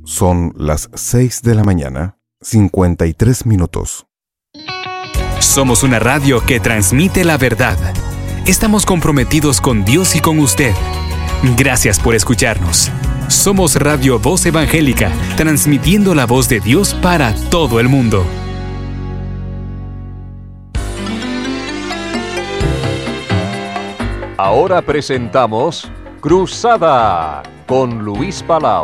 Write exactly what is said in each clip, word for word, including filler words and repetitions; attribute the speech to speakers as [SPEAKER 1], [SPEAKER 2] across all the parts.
[SPEAKER 1] Son las seis de la mañana, cincuenta y tres minutos.
[SPEAKER 2] Somos una radio que transmite la verdad. Estamos comprometidos con Dios y con usted. Gracias por escucharnos. Somos Radio Voz Evangélica, transmitiendo la voz de Dios para todo el mundo.
[SPEAKER 3] Ahora presentamos Cruzada con Luis Palau.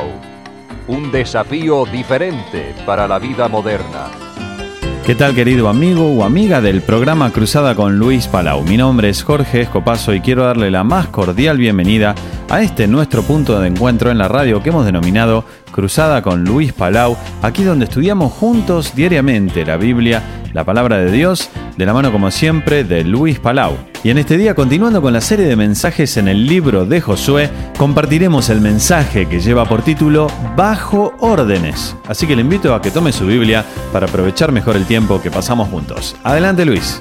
[SPEAKER 3] Un desafío diferente para la vida moderna.
[SPEAKER 4] ¿Qué tal, querido amigo o amiga del programa Cruzada con Luis Palau? Mi nombre es Jorge Escopazo y quiero darle la más cordial bienvenida a este nuestro punto de encuentro en la radio que hemos denominado Cruzada con Luis Palau, aquí donde estudiamos juntos diariamente la Biblia, la palabra de Dios, de la mano como siempre de Luis Palau. Y en este día, continuando con la serie de mensajes en el libro de Josué, compartiremos el mensaje que lleva por título Bajo órdenes. Así que le invito a que tome su Biblia para aprovechar mejor el tiempo que pasamos juntos. Adelante, Luis.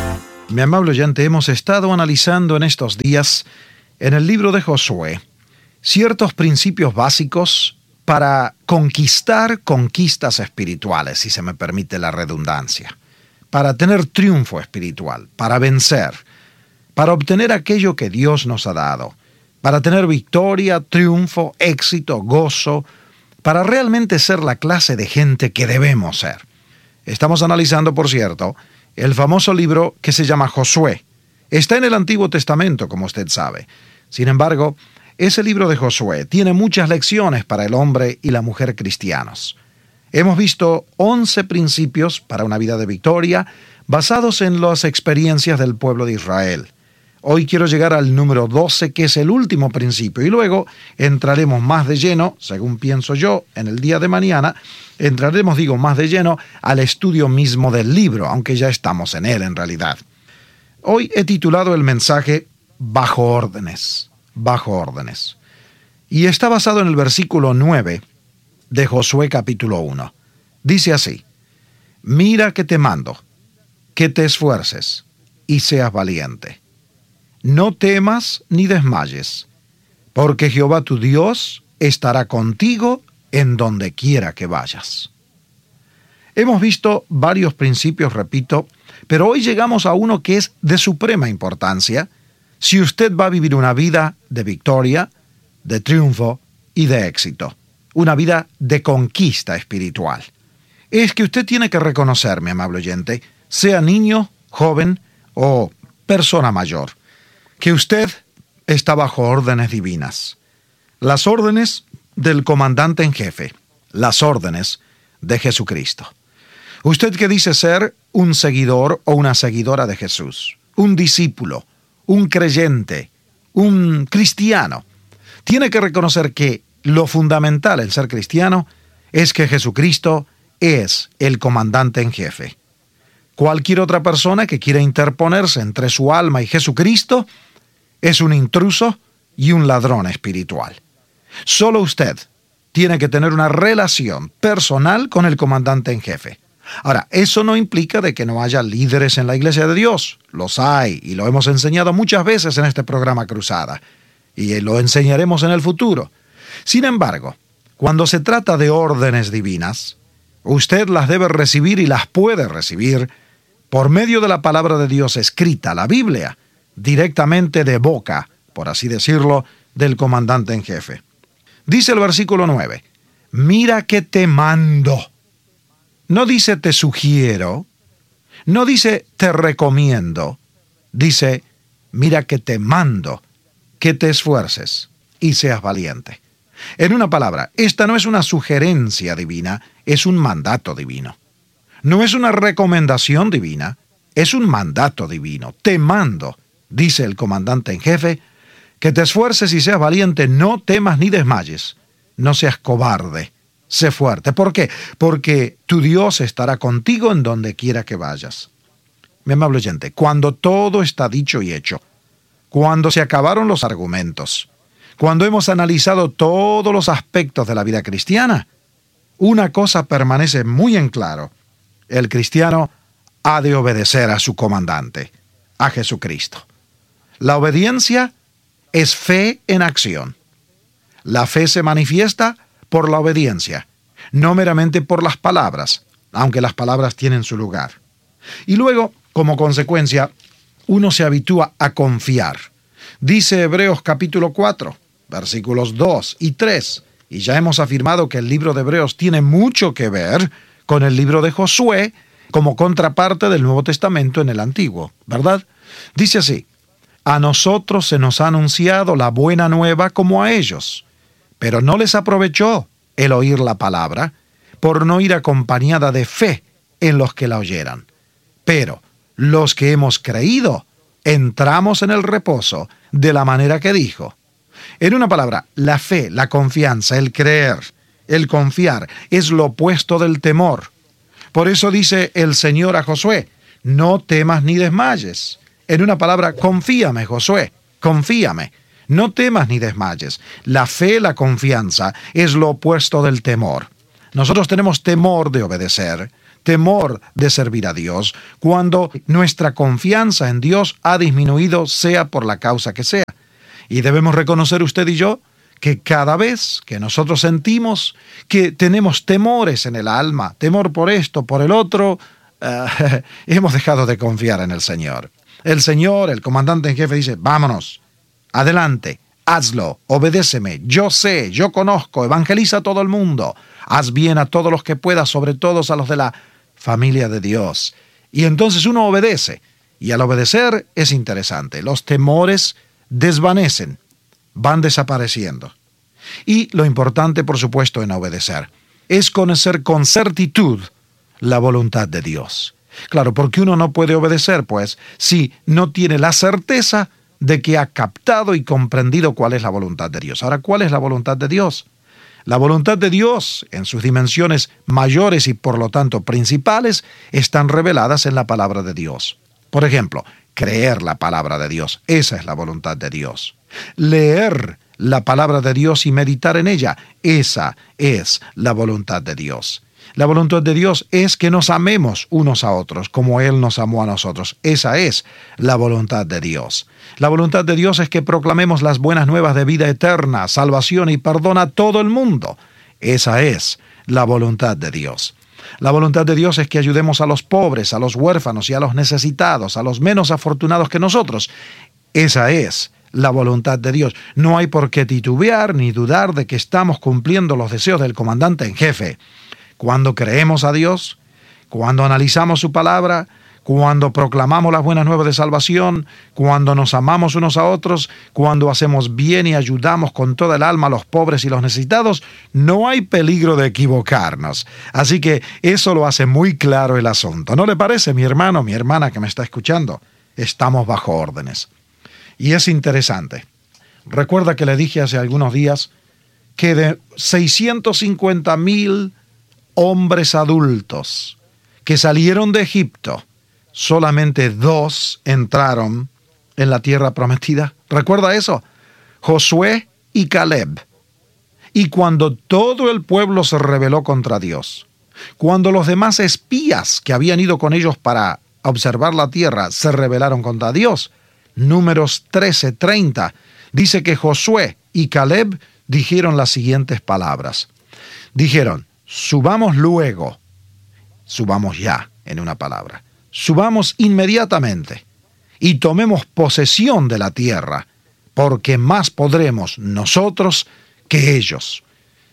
[SPEAKER 5] Mi amable oyente, hemos estado analizando en estos días, en el libro de Josué, ciertos principios básicos para conquistar conquistas espirituales, si se me permite la redundancia, para tener triunfo espiritual, para vencer, para obtener aquello que Dios nos ha dado, para tener victoria, triunfo, éxito, gozo, para realmente ser la clase de gente que debemos ser. Estamos analizando, por cierto, el famoso libro que se llama Josué. Está en el Antiguo Testamento, como usted sabe. Sin embargo, ese libro de Josué tiene muchas lecciones para el hombre y la mujer cristianos. Hemos visto once principios para una vida de victoria basados en las experiencias del pueblo de Israel. Hoy quiero llegar al número doce, que es el último principio, y luego entraremos más de lleno, según pienso yo, en el día de mañana, entraremos, digo, más de lleno al estudio mismo del libro, aunque ya estamos en él en realidad. Hoy he titulado el mensaje Bajo órdenes, bajo órdenes. Y está basado en el versículo nueve de Josué capítulo uno. Dice así: Mira que te mando, que te esfuerces y seas valiente. No temas ni desmayes, porque Jehová tu Dios estará contigo en donde quiera que vayas. Hemos visto varios principios, repito, pero hoy llegamos a uno que es de suprema importancia si usted va a vivir una vida de victoria, de triunfo y de éxito, una vida de conquista espiritual. Es que usted tiene que reconocer, mi amable oyente, sea niño, joven o persona mayor, que usted está bajo órdenes divinas. Las órdenes del comandante en jefe, las órdenes de Jesucristo. Usted que dice ser un seguidor o una seguidora de Jesús, un discípulo, un creyente, un cristiano, tiene que reconocer que lo fundamental en ser cristiano es que Jesucristo es el comandante en jefe. Cualquier otra persona que quiera interponerse entre su alma y Jesucristo es un intruso y un ladrón espiritual. Solo usted tiene que tener una relación personal con el comandante en jefe. Ahora, eso no implica de que no haya líderes en la Iglesia de Dios. Los hay, y lo hemos enseñado muchas veces en este programa Cruzada, y lo enseñaremos en el futuro. Sin embargo, cuando se trata de órdenes divinas, usted las debe recibir y las puede recibir por medio de la palabra de Dios escrita, la Biblia, directamente de boca, por así decirlo, del comandante en jefe. Dice el versículo nueve, mira que te mando. No dice te sugiero, no dice te recomiendo, dice mira que te mando, que te esfuerces y seas valiente. En una palabra, esta no es una sugerencia divina, es un mandato divino. No es una recomendación divina, es un mandato divino. Te mando, dice el comandante en jefe, que te esfuerces y seas valiente, no temas ni desmayes, no seas cobarde. Sé fuerte. ¿Por qué? Porque tu Dios estará contigo en donde quiera que vayas. Mi amable oyente, cuando todo está dicho y hecho, cuando se acabaron los argumentos, cuando hemos analizado todos los aspectos de la vida cristiana, una cosa permanece muy en claro. El cristiano ha de obedecer a su comandante, a Jesucristo. La obediencia es fe en acción. La fe se manifiesta por la obediencia no meramente por las palabras, aunque las palabras tienen su lugar. Y luego, como consecuencia, uno se habitúa a confiar. Dice Hebreos capítulo cuatro, versículos dos y tres, y ya hemos afirmado que el libro de Hebreos tiene mucho que ver con el libro de Josué como contraparte del Nuevo Testamento en el Antiguo, ¿verdad? Dice así: a nosotros se nos ha anunciado la buena nueva como a ellos, pero no les aprovechó el oír la palabra, por no ir acompañada de fe en los que la oyeran. Pero los que hemos creído, entramos en el reposo de la manera que dijo. En una palabra, la fe, la confianza, el creer, el confiar, es lo opuesto del temor. Por eso dice el Señor a Josué: no temas ni desmayes. En una palabra, confíame, Josué, confíame. No temas ni desmayes. La fe, la confianza, es lo opuesto del temor. Nosotros tenemos temor de obedecer, temor de servir a Dios, cuando nuestra confianza en Dios ha disminuido, sea por la causa que sea. Y debemos reconocer usted y yo que cada vez que nosotros sentimos que tenemos temores en el alma, temor por esto, por el otro, uh, hemos dejado de confiar en el Señor. El Señor, el comandante en jefe, dice: vámonos, adelante, hazlo, obedéceme, yo sé, yo conozco, evangeliza a todo el mundo, haz bien a todos los que puedas, sobre todo a los de la familia de Dios. Y entonces uno obedece, y al obedecer es interesante, los temores desvanecen, van desapareciendo. Y lo importante, por supuesto, en obedecer, es conocer con certitud la voluntad de Dios. Claro, porque uno no puede obedecer, pues, si no tiene la certeza de que ha captado y comprendido cuál es la voluntad de Dios. Ahora, ¿cuál es la voluntad de Dios? La voluntad de Dios, en sus dimensiones mayores y por lo tanto principales, están reveladas en la palabra de Dios. Por ejemplo, creer la palabra de Dios, esa es la voluntad de Dios. Leer la palabra de Dios y meditar en ella, esa es la voluntad de Dios. La voluntad de Dios es que nos amemos unos a otros como Él nos amó a nosotros. Esa es la voluntad de Dios. La voluntad de Dios es que proclamemos las buenas nuevas de vida eterna, salvación y perdón a todo el mundo. Esa es la voluntad de Dios. La voluntad de Dios es que ayudemos a los pobres, a los huérfanos y a los necesitados, a los menos afortunados que nosotros. Esa es la voluntad de Dios. No hay por qué titubear ni dudar de que estamos cumpliendo los deseos del comandante en jefe. Cuando creemos a Dios, cuando analizamos su palabra, cuando proclamamos las buenas nuevas de salvación, cuando nos amamos unos a otros, cuando hacemos bien y ayudamos con toda el alma a los pobres y los necesitados, no hay peligro de equivocarnos. Así que eso lo hace muy claro el asunto. ¿No le parece, mi hermano, mi hermana que me está escuchando? Estamos bajo órdenes. Y es interesante. Recuerda que le dije hace algunos días que de seiscientos cincuenta mil hombres adultos que salieron de Egipto, solamente dos entraron en la tierra prometida. ¿Recuerda eso? Josué y Caleb. Y cuando todo el pueblo se rebeló contra Dios, cuando los demás espías que habían ido con ellos para observar la tierra se rebelaron contra Dios, Números trece treinta, dice que Josué y Caleb dijeron las siguientes palabras. Dijeron: subamos luego, subamos ya, en una palabra, subamos inmediatamente y tomemos posesión de la tierra, porque más podremos nosotros que ellos.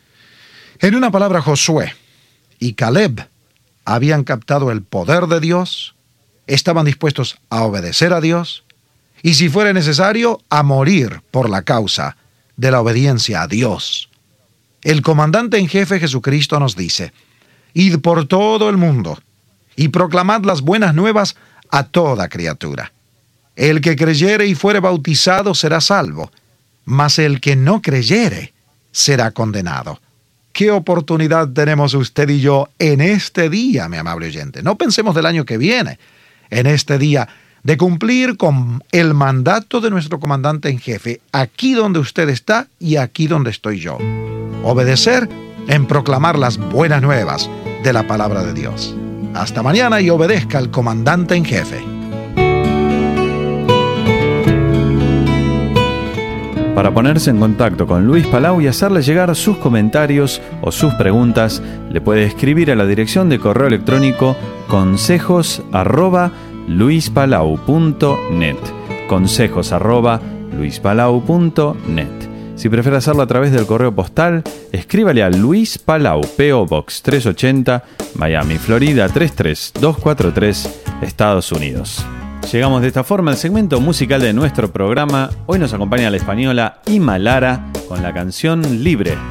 [SPEAKER 5] En una palabra, Josué y Caleb habían captado el poder de Dios, estaban dispuestos a obedecer a Dios y, si fuera necesario, a morir por la causa de la obediencia a Dios. El comandante en jefe Jesucristo nos dice: id por todo el mundo y proclamad las buenas nuevas a toda criatura. El que creyere y fuere bautizado será salvo, mas el que no creyere será condenado. ¿Qué oportunidad tenemos usted y yo en este día, mi amable oyente? No pensemos del año que viene. En este día, de cumplir con el mandato de nuestro comandante en jefe, aquí donde usted está y aquí donde estoy yo. Obedecer en proclamar las buenas nuevas de la palabra de Dios. Hasta mañana y obedezca al comandante en jefe.
[SPEAKER 4] Para ponerse en contacto con Luis Palau y hacerle llegar sus comentarios o sus preguntas, le puede escribir a la dirección de correo electrónico consejos arroba luispalau punto net. Consejos arroba luispalau punto net. Si prefiere hacerlo a través del correo postal, escríbale a Luis Palau, P O Box trescientos ochenta, Miami, Florida tres tres dos cuatro tres, Estados Unidos. Llegamos de esta forma al segmento musical de nuestro programa. Hoy nos acompaña la española Ima Lara con la canción Libre.